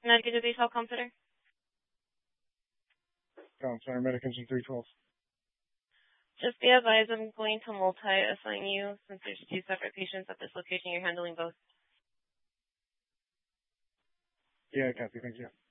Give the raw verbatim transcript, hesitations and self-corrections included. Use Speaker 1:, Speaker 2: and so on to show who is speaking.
Speaker 1: Connecticut Disease Health Comm Center.
Speaker 2: Comm Center, Medication three twelve.
Speaker 1: Just be advised, I'm going to multi-assign you since there's two separate patients at this location. You're handling both.
Speaker 2: Yeah, copy. Thank you.